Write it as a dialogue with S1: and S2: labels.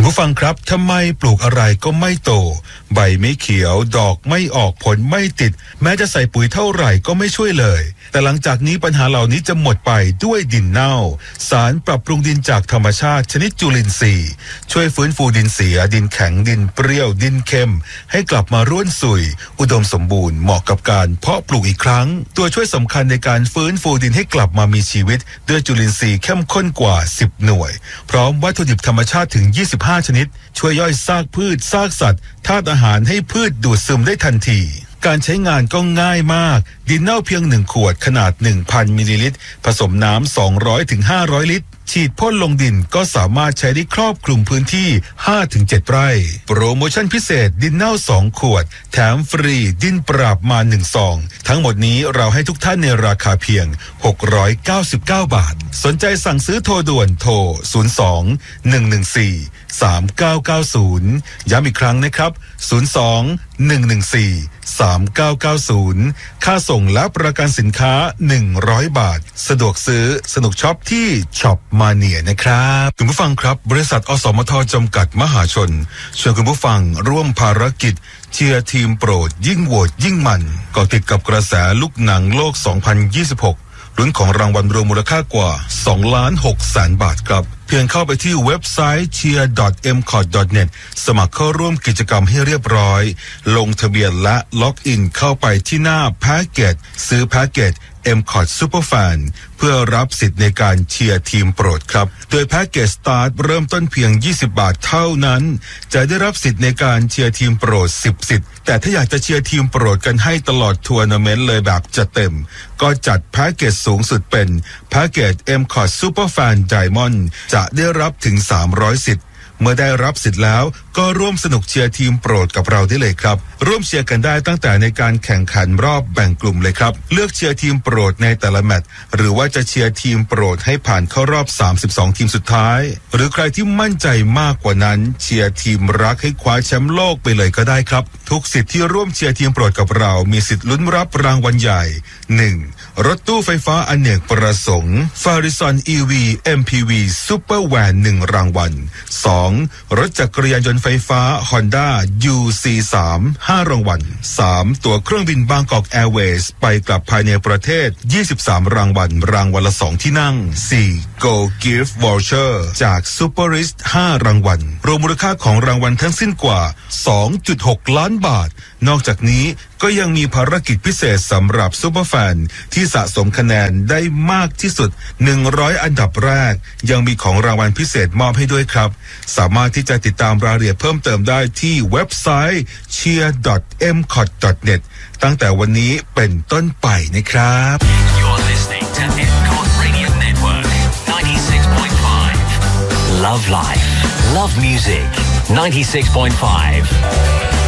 S1: คุณผู้ฟังครับทำไมปลูกอะไรก็ไม่โตใบไม่เขียวดอกไม่ออกผลไม่ติดแม้จะใส่ปุ๋ยเท่าไหร่ก็ไม่ช่วยเลยแต่หลังจากนี้ปัญหาเหล่านี้จะหมดไปด้วยดินเน่าสารปรับปรุงดินจากธรรมชาติชนิดจุลินทรีย์ช่วยฟื้นฟูดินเสียดินแข็งดินเปรี้ยวดินเค็มให้กลับมาร่วนสุยอุดมสมบูรณ์เหมาะกับการเพาะปลูกอีกครั้งตัวช่วยสำคัญในการฟื้นฟูดินให้กลับมามีชีวิตด้วยจุลินทรีย์เข้มข้นกว่า10หน่วยพร้อมวัตถุดิบธรรมชาติถึง25ชนิดช่วยย่อยซากพืชซากสัตว์ธาตุอาหารให้พืชดูดซึมได้ทันทีการใช้งานก็ง่ายมากดินเน่าเพียง1ขวดขนาด 1,000 มิลลิลิตรผสมน้ำ200 ถึง 500 ลิตรฉีดพ่นลงดินก็สามารถใช้ได้ครอบคลุมพื้นที่ 5-7 ไร่โปรโมชั่นพิเศษดินเน่า2ขวดแถมฟรีดินปราบมา1ซองทั้งหมดนี้เราให้ทุกท่านในราคาเพียง699 บาทสนใจสั่งซื้อโทรด่วนโทร02-114-3990ย้ำอีกครั้งนะครับ02-114-3990ค่าส่งและประกันสินค้า100 บาทสะดวกซื้อสนุกช็อปที่ช็อปมาเนียนะครับคุณผู้ฟังครับบริษัทอสมทจำกัดมหาชนชวนคุณผู้ฟังร่วมภารกิจเชียร์ทีมโปรดยิ่งโหวตยิ่งมันเกาะติดกับกระแสลูกหนังโลก 2026 ลุ้นของรางวัลรวมมูลค่ากว่า 2,600,000 บาทครับเพียงเข้าไปที่เว็บไซต์ cheer.mcot.net สมัครเข้าร่วมกิจกรรมให้เรียบร้อยลงทะเบียนและล็อกอินเข้าไปที่หน้าแพ็กเกจซื้อแพ็กเกจMCOT Superfan เพื่อรับสิทธิ์ในการเชียร์ทีมโปรดครับโดยแพ็กเกจสตาร์ทเริ่มต้นเพียง20 บาทเท่านั้นจะได้รับสิทธิ์ในการเชียร์ทีมโปรด10 สิทธิ์แต่ถ้าอยากจะเชียร์ทีมโปรดกันให้ตลอดทัวร์นาเมนต์เลยแบบจัดเต็มก็จัดแพ็กเกจสูงสุดเป็นแพ็กเกจ MCOT Superfan Diamond จะได้รับถึง300 สิทธิ์เมื่อได้รับสิทธิ์แล้วก็ร่วมสนุกเชียร์ทีมโปรดกับเราได้เลยครับร่วมเชียร์กันได้ตั้งแต่ในการแข่งขันรอบแบ่งกลุ่มเลยครับเลือกเชียร์ทีมโปรดในแต่ละแมตช์หรือว่าจะเชียร์ทีมโปรดให้ผ่านเข้ารอบ32ทีมสุดท้ายหรือใครที่มั่นใจมากกว่านั้นเชียร์ทีมรักให้คว้าแชมป์โลกไปเลยก็ได้ครับทุกสิทธิ์ที่ร่วมเชียร์ทีมโปรดกับเรามีสิทธิ์ลุ้นรับรางวัลใหญ่ 1. รถตู้ไฟฟ้าอเนกประสงค์ Farizon EV MPV Super Van 1 รางวัล 2. รถจักรยานยนต์ไฟฟ้า Honda UC3 5 รางวัล 3. ตั๋วเครื่องบินบางกอกแอร์เวย์ไปกลับภายในประเทศ23 รางวัลรางวัลละ2ที่นั่ง 4. Go Gift Voucher จาก Superist 5 รางวัลรวมมูลค่าของรางวัลทั้งสิ้นกว่า 2.6 ล้านบาทนอกจากนี้ก็ยังมีภารกิจพิเศษสำหรับซุปเปอร์แฟนที่สะสมคะแนนได้มากที่สุด100อันดับแรกยังมีของรางวัลพิเศษมอบให้ด้วยครับสามารถที่จะติดตามรายละเอียดเพิ่มเติมได้ที่เว็บไซต์ cheer.mcot.net ตั้งแต่วันนี้เป็นต้นไปนะครับ
S2: You're listening to MCOT Radio Network 96.5 Love Life Love Music 96.5